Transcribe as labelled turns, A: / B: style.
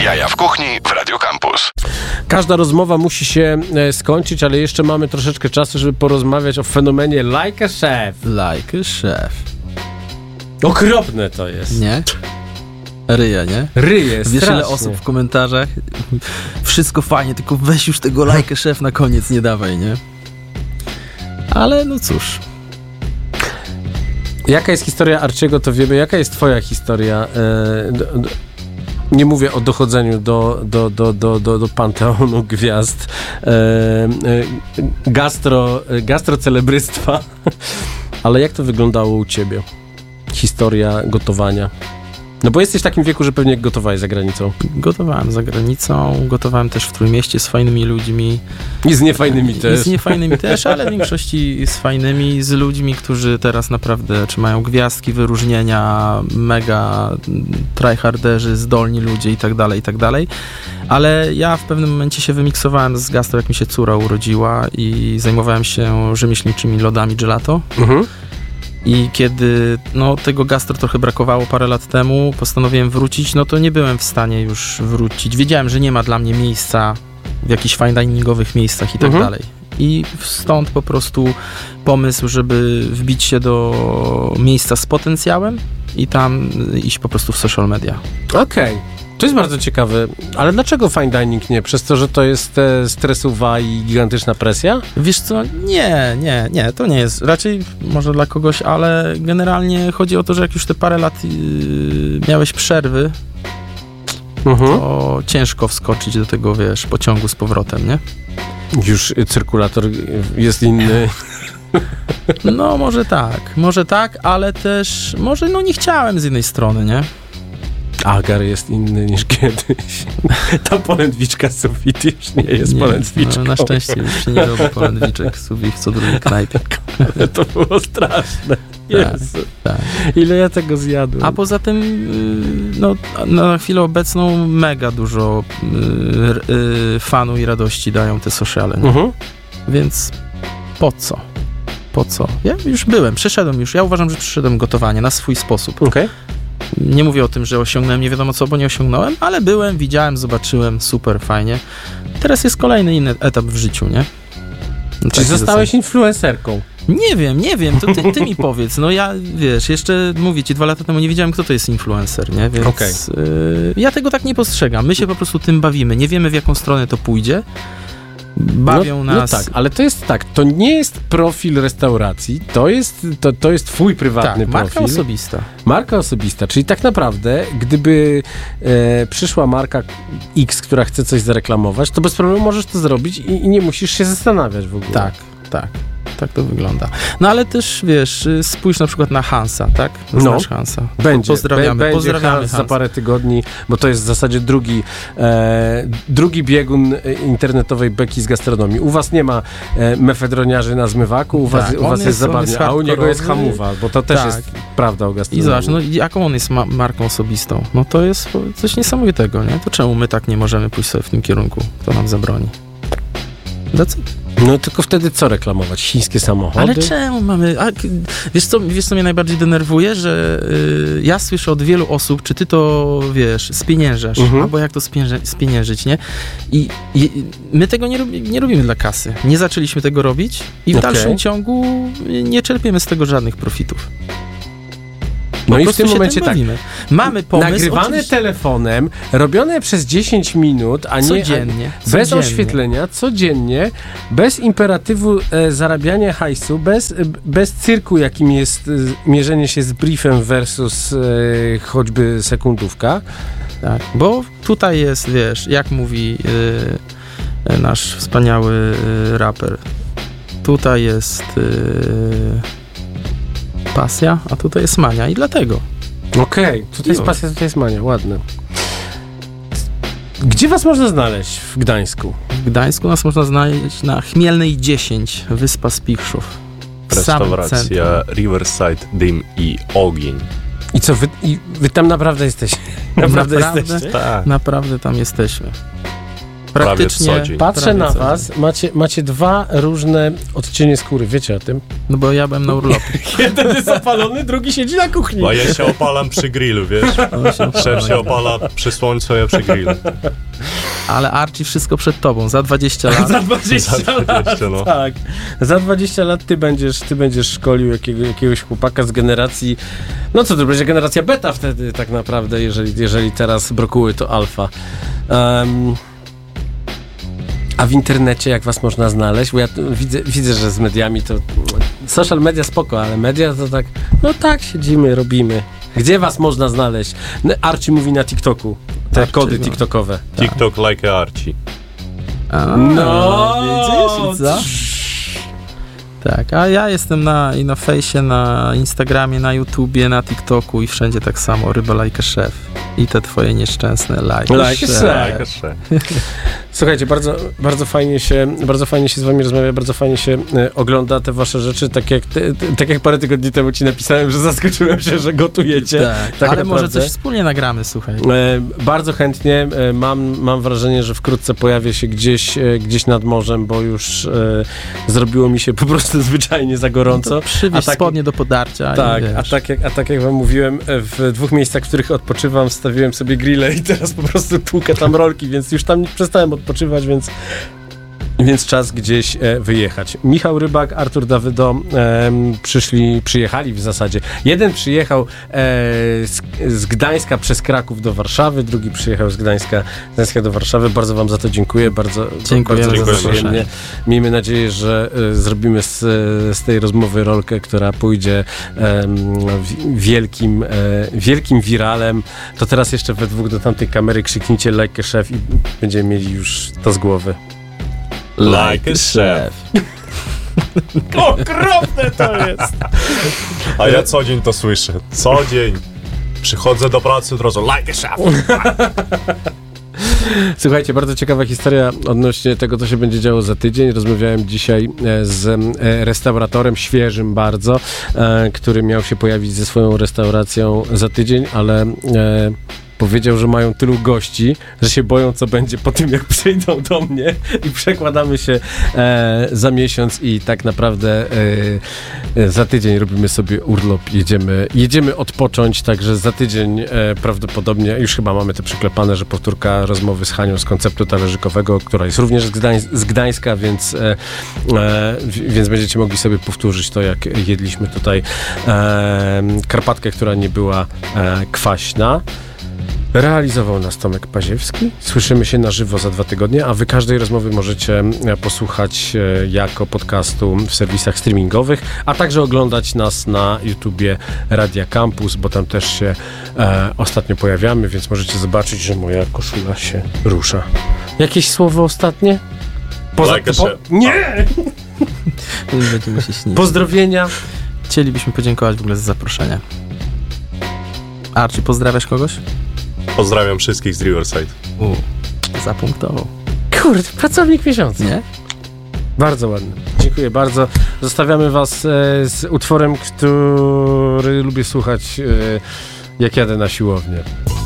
A: Jaja w kuchni w Radio Campus.
B: Każda rozmowa musi się skończyć, ale jeszcze mamy troszeczkę czasu, żeby porozmawiać o fenomenie Like a Chef.
C: Like a Chef.
B: Okropne to jest.
C: Nie? Ryja, nie?
B: Ryje,
C: Wiesz,
B: strasznie.
C: ile osób w komentarzach? Wszystko fajnie, tylko weź już tego Like a Chef na koniec, nie dawaj, nie? Ale no cóż.
B: Jaka jest historia Arciego, to wiemy. Jaka jest twoja historia? Nie mówię o dochodzeniu do panteonu gwiazd gastrocelebrystwa, ale jak to wyglądało u ciebie? Historia gotowania. No bo jesteś w takim wieku, że pewnie gotowałeś za granicą.
C: Gotowałem za granicą, gotowałem też w Trójmieście z fajnymi ludźmi.
B: I z niefajnymi też.
C: I z niefajnymi też, ale w większości z fajnymi, z ludźmi, którzy teraz naprawdę mają gwiazdki, wyróżnienia, mega tryharderzy, zdolni ludzie i tak dalej. Ale ja w pewnym momencie się wymiksowałem z gastro, jak mi się córa urodziła i zajmowałem się rzemieślniczymi lodami gelato. Mhm. I kiedy tego gastro trochę brakowało parę lat temu, postanowiłem wrócić, to nie byłem w stanie już wrócić. Wiedziałem, że nie ma dla mnie miejsca w jakichś fine diningowych miejscach i tak dalej. I stąd po prostu pomysł, żeby wbić się do miejsca z potencjałem i tam iść po prostu w social media.
B: Okej. To jest bardzo ciekawe, ale dlaczego fine dining nie? Przez to, że to jest stresowa i gigantyczna presja?
C: Wiesz co, nie, to nie jest. Raczej może dla kogoś, ale generalnie chodzi o to, że jak już te parę lat miałeś przerwy, to ciężko wskoczyć do tego, pociągu z powrotem, nie?
B: Już cyrkulator jest inny.
C: No może tak, ale też może nie chciałem z jednej strony, nie?
B: Agar jest inny niż kiedyś. Ta polędwiczka sufit już nie jest polędwiczką.
C: Na szczęście już się nie robi polędwiczek sufit w co drugiej knajpie.
B: Ale to było straszne. Jezu. Tak. Ile ja tego zjadłem.
C: A poza tym na chwilę obecną mega dużo fanu i radości dają te sociale. Więc po co? Ja już przeszedłem. Ja uważam, że przeszedłem gotowanie na swój sposób.
B: Okay.
C: Nie mówię o tym, że osiągnąłem nie wiadomo co, bo nie osiągnąłem, ale byłem, widziałem, zobaczyłem, super, fajnie. Teraz jest kolejny inny etap w życiu, nie?
B: Czyli zostałeś influencerką?
C: Nie wiem, to ty mi powiedz. Ja, jeszcze mówię ci, 2 lata temu nie wiedziałem, kto to jest influencer, nie? Więc ja tego tak nie postrzegam. My się po prostu tym bawimy. Nie wiemy, w jaką stronę to pójdzie. Bawią nas.
B: Tak, ale to jest tak, to nie jest profil restauracji, to jest twój prywatny profil. Marka osobista, czyli tak naprawdę, gdyby przyszła marka X, która chce coś zareklamować, to bez problemu możesz to zrobić i nie musisz się zastanawiać w ogóle.
C: Tak to wygląda. Ale też, spójrz na przykład na Hansa, tak? Znasz Hansa.
B: Pozdrawiamy Hans za parę tygodni, bo to jest w zasadzie drugi biegun internetowej beki z gastronomii. U was nie ma mefedroniarzy na zmywaku, u was jest zabawnie, a u niego jest hamuwa, bo to też jest prawda o gastronomii.
C: I zobacz, jaką on jest marką osobistą? To jest coś niesamowitego, nie? To czemu my tak nie możemy pójść sobie w tym kierunku? Kto nam zabroni?
B: Tylko wtedy co reklamować? Chińskie samochody?
C: Ale czemu mamy... Wiesz co mnie najbardziej denerwuje? Że ja słyszę od wielu osób, czy ty to, spieniężasz, albo jak to spieniężyć, nie? I my tego nie robimy dla kasy. Nie zaczęliśmy tego robić i w dalszym ciągu nie czerpiemy z tego żadnych profitów.
B: I w tym momencie tak,
C: mamy pomysł,
B: nagrywane telefonem, robione przez 10 minut, a nie
C: codziennie.
B: Bez oświetlenia, codziennie, bez imperatywu zarabiania hajsu, bez cyrku, jakim jest mierzenie się z briefem versus choćby sekundówka.
C: Tak, bo tutaj jest, jak mówi nasz wspaniały raper, tutaj jest... pasja, a tutaj jest mania i dlatego.
B: Okej, tutaj jest pasja, tutaj jest mania, ładne. Gdzie was można znaleźć w Gdańsku?
C: W Gdańsku nas można znaleźć na Chmielnej 10, Wyspa Spichrzów.
D: Restauracja Riverside, Dym i Ogień.
B: I co, wy tam naprawdę jesteście?
C: Jesteście? Tak. Naprawdę tam jesteśmy. Praktycznie.
B: Patrzę na was, macie dwa różne odcienie skóry, wiecie o tym?
C: No bo ja byłem na urlopie.
B: Jeden jest opalony, drugi siedzi na kuchni.
D: Bo ja się opalam przy grillu, wiesz? Szef się opala przy słońcu, ja przy grillu.
C: Ale Archie, wszystko przed tobą, za 20 lat.
B: Za 20 lat, no. Tak. Za 20 lat ty będziesz szkolił jakiegoś chłopaka z generacji, no co to będzie generacja beta wtedy tak naprawdę, jeżeli teraz brokuły to alfa. A w internecie jak was można znaleźć? Bo ja widzę, że z mediami to social media spoko, ale media to tak, no tak, siedzimy, robimy. Gdzie was można znaleźć? Archie mówi na TikToku. Te Archie, kody TikTokowe.
D: TikTok like Archie.
C: Widzisz, co? Tak, a ja jestem na fejsie, na Instagramie, na YouTubie, na TikToku i wszędzie tak samo, ryba like a chef. I te twoje nieszczęsne like a chef.
B: Słuchajcie, bardzo fajnie się z wami rozmawia, bardzo fajnie się ogląda te wasze rzeczy, tak jak parę tygodni temu ci napisałem, że zaskoczyłem się, że gotujecie.
C: Tak ale naprawdę. Może coś wspólnie nagramy, słuchaj.
B: Bardzo chętnie, mam wrażenie, że wkrótce pojawię się gdzieś nad morzem, bo już zrobiło mi się po prostu zwyczajnie za gorąco.
C: No przywieź spodnie do podarcia.
B: Tak, a tak jak wam mówiłem, w 2 miejscach, w których odpoczywam, wstawiłem sobie grille i teraz po prostu tłukę tam rolki, więc już tam przestałem odpoczywać, więc czas gdzieś wyjechać. Michał Rybak, Artur Dawydo przyjechali w zasadzie. Jeden przyjechał z Gdańska przez Kraków do Warszawy, drugi przyjechał z Gdańska do Warszawy. Bardzo wam za to dziękuję. Bardzo przyjemnie. Miejmy nadzieję, że zrobimy z tej rozmowy rolkę, która pójdzie wielkim wiralem. To teraz jeszcze we dwóch do tamtej kamery krzyknijcie like a chef i będziemy mieli już to z głowy.
D: Like a chef.
B: Okropne to jest.
D: A ja co dzień to słyszę. Co dzień. Przychodzę do pracy od razu. Like a chef.
B: Słuchajcie, bardzo ciekawa historia odnośnie tego, co się będzie działo za tydzień. Rozmawiałem dzisiaj z restauratorem, świeżym bardzo, który miał się pojawić ze swoją restauracją za tydzień, ale powiedział, że mają tylu gości, że się boją, co będzie po tym, jak przyjdą do mnie i przekładamy się za miesiąc i tak naprawdę za tydzień robimy sobie urlop, jedziemy odpocząć, także za tydzień prawdopodobnie, już chyba mamy to przyklepane, że powtórka rozmowy z Hanią z konceptu talerzykowego, która jest również z Gdańska, więc będziecie mogli sobie powtórzyć to, jak jedliśmy tutaj karpatkę, która nie była kwaśna. Realizował nas Tomek Paziewski. Słyszymy się na żywo za 2 tygodnie, a wy każdej rozmowy możecie posłuchać jako podcastu w serwisach streamingowych, a także oglądać nas na YouTubie Radia Campus, bo tam też się ostatnio pojawiamy, więc możecie zobaczyć, że moja koszula się rusza. Jakieś słowo ostatnie? Nie!
C: Będziemy się śnić.
B: Pozdrowienia.
C: Chcielibyśmy podziękować w ogóle za zaproszenie. Archie, pozdrawiasz kogoś?
D: Pozdrawiam wszystkich z Riverside.
C: Zapunktował.
B: Kurde, pracownik miesiąca.
C: Nie?
B: Bardzo ładny. Dziękuję bardzo. Zostawiamy was z utworem, który lubię słuchać, jak jadę na siłownię.